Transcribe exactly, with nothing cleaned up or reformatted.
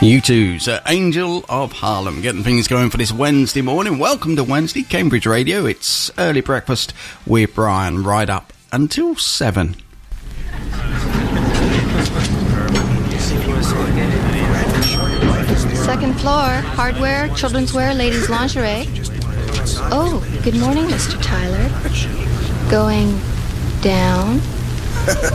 U two's uh, Angel of Harlem, getting things going for this Wednesday morning. Welcome to Wednesday, Cambridge Radio. It's early breakfast with Brian, right up until seven. Second floor, hardware, children's wear, ladies' lingerie. Oh, good morning, Mister Tyler. Going down.